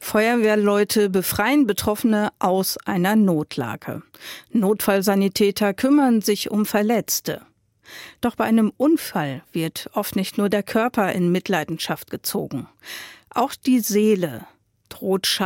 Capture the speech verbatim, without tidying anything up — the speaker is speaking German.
Feuerwehrleute befreien Betroffene aus einer Notlage. Notfallsanitäter kümmern sich um Verletzte. Doch bei einem Unfall wird oft nicht nur der Körper in Mitleidenschaft gezogen. Auch die Seele droht Schaden.